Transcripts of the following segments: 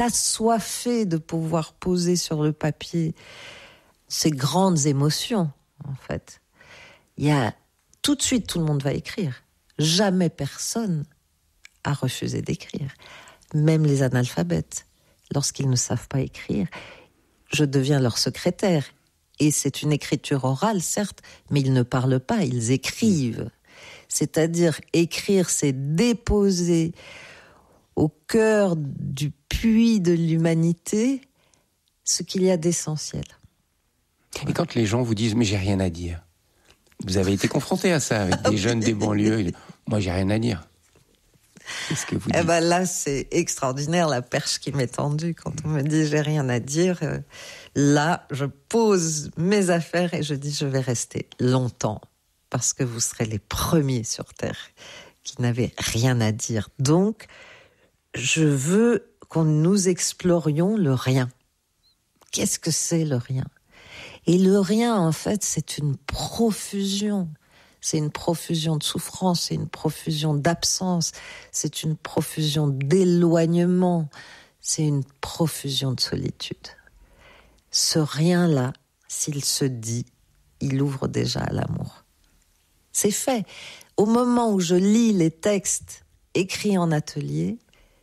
assoiffé de pouvoir poser sur le papier ces grandes émotions, en fait. Il y a tout de suite, tout le monde va écrire. Jamais personne a refusé d'écrire. Même les analphabètes, lorsqu'ils ne savent pas écrire, je deviens leur secrétaire. Et c'est une écriture orale, certes, mais ils ne parlent pas, ils écrivent. C'est-à-dire, écrire, c'est déposer au cœur du puits de l'humanité ce qu'il y a d'essentiel. Et quand les gens vous disent « mais j'ai rien à dire », vous avez été confronté à ça avec des jeunes des banlieues. « Moi, j'ai rien à dire ». Qu'est-ce que vous dites ? Eh ben là, c'est extraordinaire, la perche qui m'est tendue. Quand on me dit « j'ai rien à dire », là, je pose mes affaires et je dis « je vais rester longtemps ». Parce que vous serez les premiers sur Terre qui n'avaient rien à dire. Donc, je veux qu'on nous explorions le rien. Qu'est-ce que c'est le rien ? Et le rien, en fait, c'est une profusion. C'est une profusion de souffrance, c'est une profusion d'absence, c'est une profusion d'éloignement, c'est une profusion de solitude. Ce rien-là, s'il se dit, il ouvre déjà à l'amour. C'est fait. Au moment où je lis les textes écrits en atelier,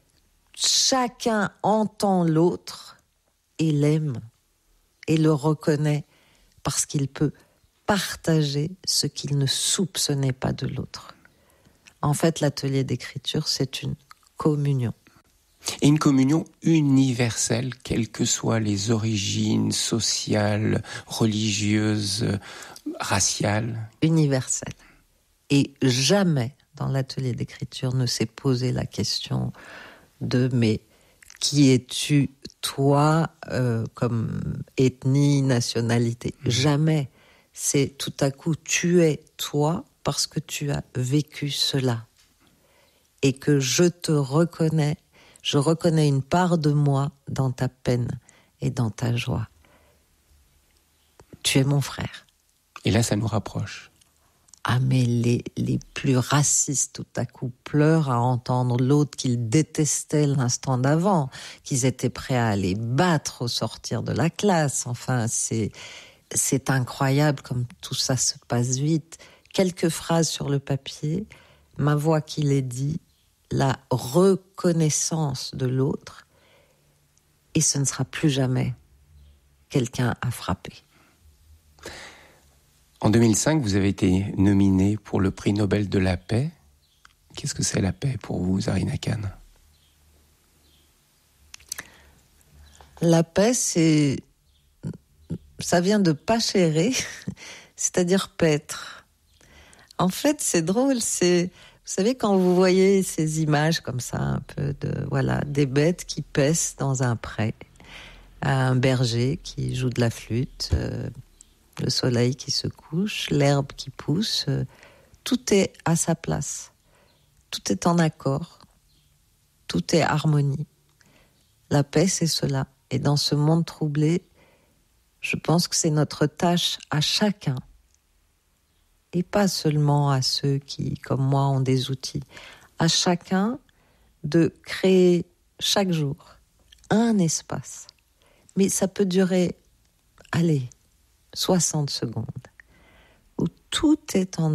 chacun entend l'autre et l'aime et le reconnaît parce qu'il peut partager ce qu'il ne soupçonnait pas de l'autre. En fait, l'atelier d'écriture, c'est une communion. Et une communion universelle, quelles que soient les origines sociales, religieuses, raciales. Universelle. Et jamais, dans l'atelier d'écriture, ne s'est posé la question de « mais qui es-tu, toi, comme ethnie, nationalité ?» Jamais. C'est tout à coup, tu es toi parce que tu as vécu cela. Et que je te reconnais, je reconnais une part de moi dans ta peine et dans ta joie. Tu es mon frère. Et là, ça nous rapproche. Ah, mais les plus racistes, tout à coup, pleurent à entendre l'autre qu'ils détestaient l'instant d'avant, qu'ils étaient prêts à aller battre au sortir de la classe. Enfin, c'est incroyable comme tout ça se passe vite. Quelques phrases sur le papier, ma voix qui les dit, la reconnaissance de l'autre, et ce ne sera plus jamais quelqu'un à frapper. En 2005, vous avez été nominé pour le prix Nobel de la paix. Qu'est-ce que c'est la paix pour vous, Zarina Khan ? La paix, ça vient de pachérer, c'est-à-dire paître. En fait, c'est drôle, vous savez, quand vous voyez ces images comme ça, un peu des bêtes qui paissent dans un pré, un berger qui joue de la flûte, le soleil qui se couche, l'herbe qui pousse, tout est à sa place. Tout est en accord. Tout est harmonie. La paix, c'est cela. Et dans ce monde troublé, je pense que c'est notre tâche à chacun, et pas seulement à ceux qui, comme moi, ont des outils, à chacun de créer chaque jour un espace. Mais ça peut durer, 60 secondes, où tout est en